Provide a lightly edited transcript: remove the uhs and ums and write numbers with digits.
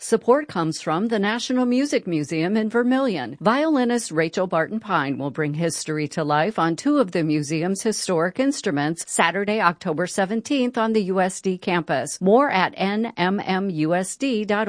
Support comes from the National Music Museum in Vermilion. Violinist Rachel Barton Pine will bring history to life on two of the museum's historic instruments Saturday, October 17th on the USD campus. More at nmmusd.org.